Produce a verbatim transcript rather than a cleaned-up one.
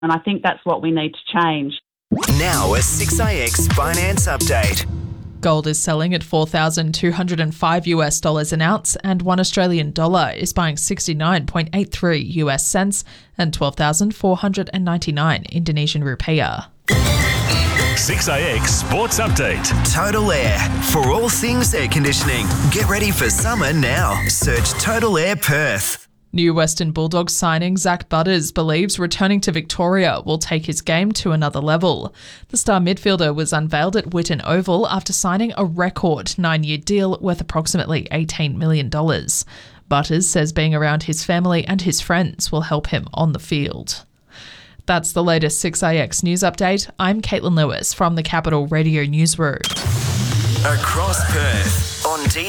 And I think that's what we need to change. Now a six A X finance update. Gold is selling at four thousand two hundred five US dollars an ounce, and one Australian dollar is buying sixty-nine point eight three US cents and twelve thousand four hundred ninety-nine Indonesian rupiah. six A X Sports Update. Total Air. For all things air conditioning. Get ready for summer now. Search Total Air Perth. New Western Bulldogs signing Zach Butters believes returning to Victoria will take his game to another level. The star midfielder was unveiled at Whitten Oval after signing a record nine-year deal worth approximately eighteen million dollars. Butters says being around his family and his friends will help him on the field. That's the latest six A X news update. I'm Caitlin Lewis from the Capital Radio Newsroom. Across Perth on D